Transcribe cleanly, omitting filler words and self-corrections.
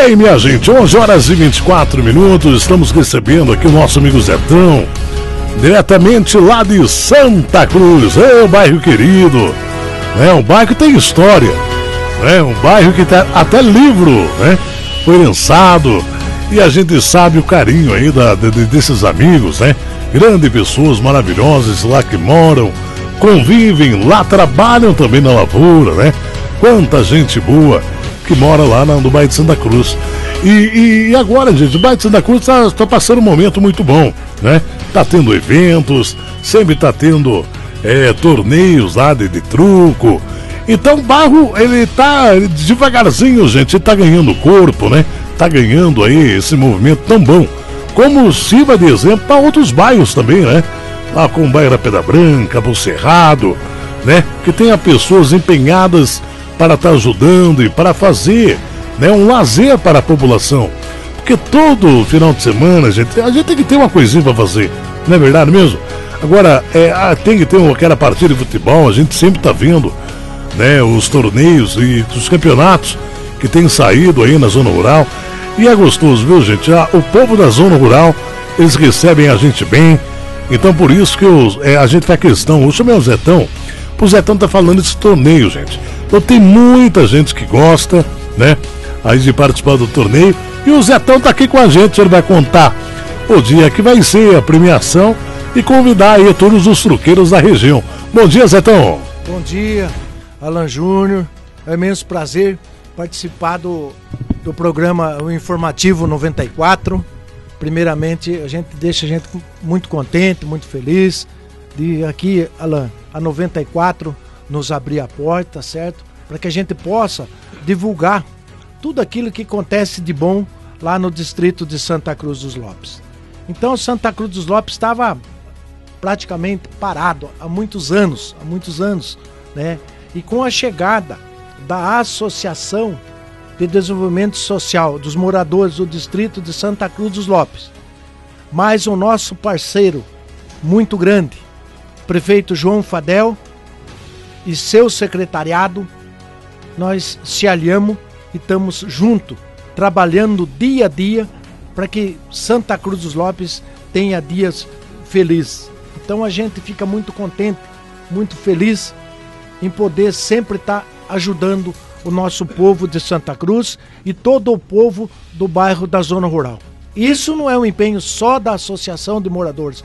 Bem, minha gente, 11 horas e 24 minutos, estamos recebendo aqui o nosso amigo Zetão, diretamente lá de Santa Cruz, um bairro querido, um bairro que tem história, um bairro que tá até livro, foi lançado, e a gente sabe o carinho aí desses amigos, grandes pessoas maravilhosas lá que moram, convivem, lá trabalham também na lavoura, quanta gente boa que mora lá no bairro de Santa Cruz. E agora, gente, o bairro de Santa Cruz tá passando um momento muito bom, tá tendo eventos, sempre tá tendo torneios lá de truco. Então o bairro, ele tá devagarzinho, gente, ele tá ganhando corpo, tá ganhando aí esse movimento tão bom, como sirva de exemplo para outros bairros também, lá com o bairro da Pedra Branca, o Cerrado, que tenha pessoas empenhadas para estar ajudando e para fazer um lazer para a população. Porque todo final de semana, a gente tem que ter uma coisinha para fazer, não é verdade mesmo? Agora, tem que ter aquela partida de futebol, a gente sempre está vendo os torneios e os campeonatos que tem saído aí na zona rural. E é gostoso, viu, gente? O povo da zona rural, eles recebem a gente bem. Então por isso que a gente faz questão. Eu chamei o Zetão, o Zetão tá falando desse torneio, gente. Então tem muita gente que gosta, aí de participar do torneio. E o Zetão tá aqui com a gente, ele vai contar o dia que vai ser a premiação e convidar aí todos os truqueiros da região. Bom dia, Zetão. Bom dia, Alan Júnior. É imenso prazer participar do programa Informativo 94. Primeiramente, deixa a gente muito contente, muito feliz de aqui, Alan, a 94 nos abrir a porta, certo? Para que a gente possa divulgar tudo aquilo que acontece de bom lá no distrito de Santa Cruz dos Lopes. Então, Santa Cruz dos Lopes estava praticamente parado há muitos anos, E com a chegada da Associação de Desenvolvimento Social dos moradores do distrito de Santa Cruz dos Lopes, mais o nosso parceiro muito grande, prefeito João Fadel e seu secretariado, nós se aliamos e estamos juntos, trabalhando dia a dia para que Santa Cruz dos Lopes tenha dias felizes. Então a gente fica muito contente, muito feliz em poder sempre estar ajudando o nosso povo de Santa Cruz e todo o povo do bairro da zona rural. Isso não é um empenho só da Associação de Moradores,